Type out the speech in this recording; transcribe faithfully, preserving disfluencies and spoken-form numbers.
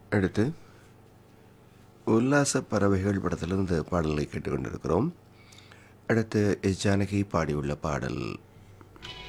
அடுத்து உல்லாச பறவைகள் படத்திலிருந்து பாடலை கேட்டுக்கொண்டிருக்கிறோம். அடுத்து எஸ் ஜானகி பாடியுள்ள பாடல்.